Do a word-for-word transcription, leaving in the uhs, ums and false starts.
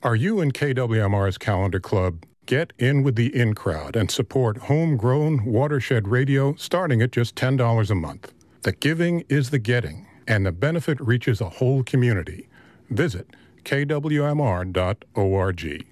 Are you in K W M R's Calendar Club? Get in with the in crowd and support homegrown watershed radio starting at just ten dollars a month. The giving is the getting, and the benefit reaches a whole community. Visit K W M R dot org.